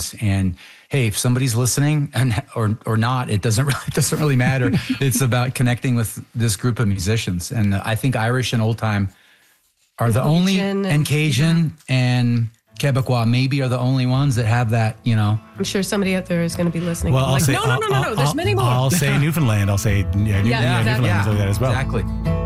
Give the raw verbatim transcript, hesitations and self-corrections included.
musicians. And hey, if somebody's listening and or or not, it doesn't really it doesn't really matter. It's about connecting with this group of musicians. And I think Irish and old time are the only, Cajun and Cajun yeah. and Quebecois maybe are the only ones that have that, you know. I'm sure somebody out there is going to be listening. Well, I'll like, say, no, no, no, no, no, I'll, there's I'll, many more. I'll say Newfoundland. I'll say, yeah, New, Yeah, yeah, exactly. Newfoundland is like that as well. Exactly.